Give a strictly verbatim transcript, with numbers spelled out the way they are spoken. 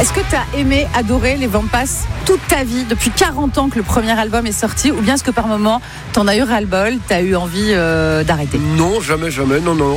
Est-ce que tu as aimé, adoré les Vampas toute ta vie, depuis quarante ans que le premier album est sorti, ou bien est-ce que par moment, t'en as eu ras-le-bol, t'as eu envie euh, d'arrêter ? Non, jamais, jamais, non, non.